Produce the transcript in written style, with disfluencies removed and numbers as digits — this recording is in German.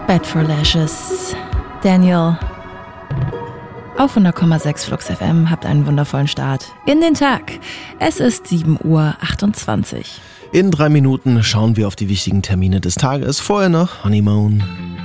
Bed for Lashes. Daniel. Auf 100,6 Flux FM, habt einen wundervollen Start in den Tag. Es ist 7:28 Uhr. In 3 Minuten schauen wir auf die wichtigen Termine des Tages. Vorher noch Honeymoon.